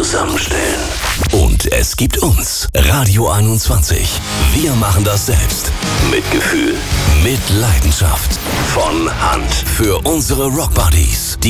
zusammenstellen. Und es gibt uns, Radio 21. Wir machen das selbst. Mit Gefühl, mit Leidenschaft. Von Hand. Für unsere Rockbuddies, die